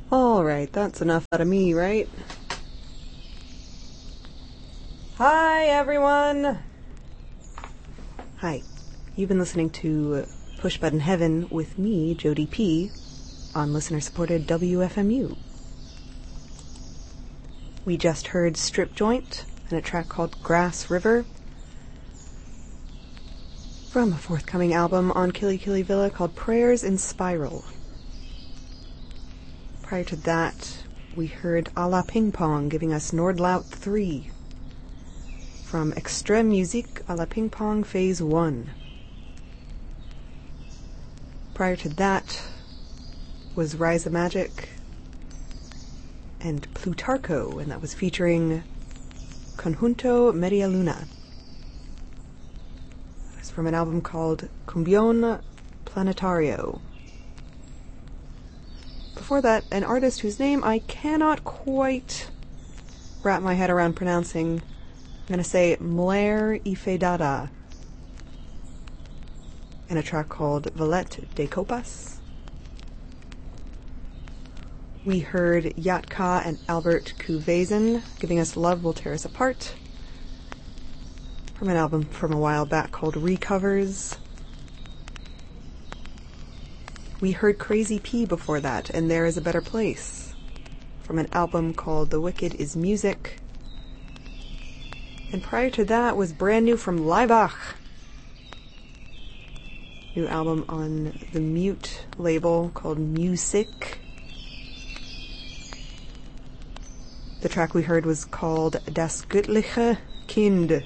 Alright, that's enough out of me, right? Hi, everyone! Hi. You've been listening to Push Button Heaven with me, Jody P., on listener-supported WFMU. We just heard Strip Joint and a track called Grass River from a forthcoming album on Kili Kili Villa called Prayers in Spiral. Prior to that, we heard A La Ping Pong giving us Nordlaut 3 from Extreme Musique A La Ping Pong Phase 1. Prior to that was Rise of Magic and Plutarco, and that was featuring Conjunto Media Luna. It was from an album called Cumbion Planetario. Before that, an artist whose name I cannot quite wrap my head around pronouncing. I'm going to say Mlair Ifedada, and a track called Valette de Copas. We heard Yatka and Albert Kuvazen giving us Love Will Tear Us Apart from an album from a while back called Recovers. We heard Crazy P before that, and There Is a Better Place from an album called The Wicked is Music. And prior to that was brand new from Laibach. New album on the Mute label called Music. The track we heard was called Das Göttliche Kind.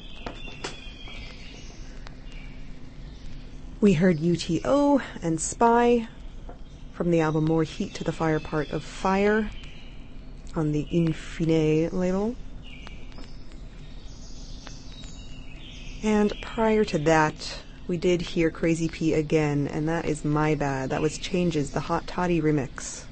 We heard UTO and Spy from the album More Heat to the Fire Part of Fire on the Infine label. And prior to that, we did hear Crazy P again, and that is my bad. That was Changes, the Hot Toddy remix.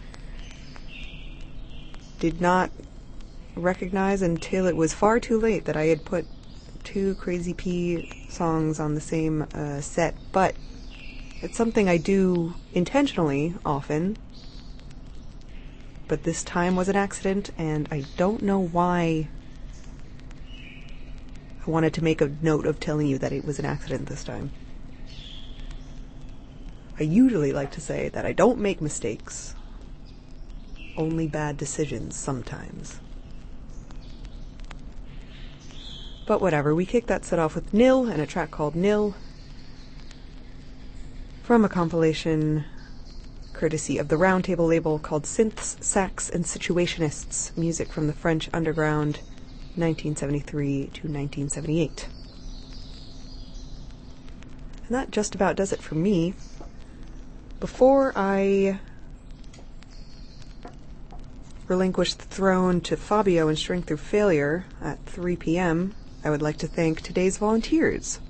Did not recognize until it was far too late that I had put two Crazy P songs on the same set, but it's something I do intentionally often. But this time was an accident, and I don't know why I wanted to make a note of telling you that it was an accident this time. I usually like to say that I don't make mistakes, only bad decisions sometimes. But whatever, we kicked that set off with Nil and a track called Nil from a compilation courtesy of the Roundtable label called Synths, Sax, and Situationists, music from the French underground 1973 to 1978. And that just about does it for me. Before I relinquish the throne to Fabio and Shrink Through Failure at 3 p.m., I would like to thank today's volunteers.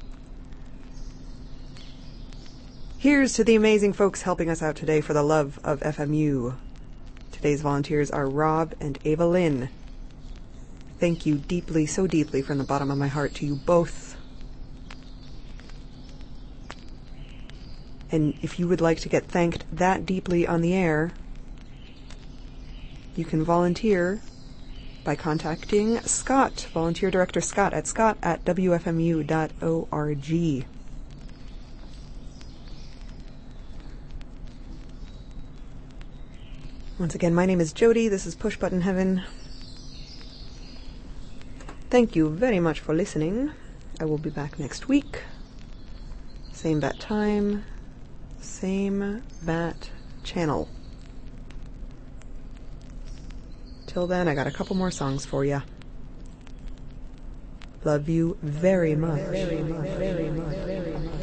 Here's to the amazing folks helping us out today for the love of FMU. Today's volunteers are Rob and Ava Lynn. Thank you deeply, so deeply from the bottom of my heart to you both. And if you would like to get thanked that deeply on the air, you can volunteer by contacting Scott, Volunteer Director Scott at scott@wfmu.org. Once again, my name is Jody. This is Push Button Heaven. Thank you very much for listening. I will be back next week. Same bat time, same bat channel. Till then, I got a couple more songs for ya. Love you very much. Very much. Very much. Very much.